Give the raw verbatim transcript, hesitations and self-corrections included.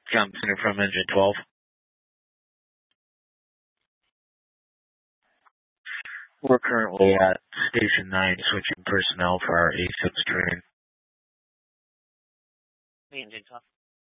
John Center from Engine twelve. We're currently at Station nine switching personnel for our A six train. Engine twelve.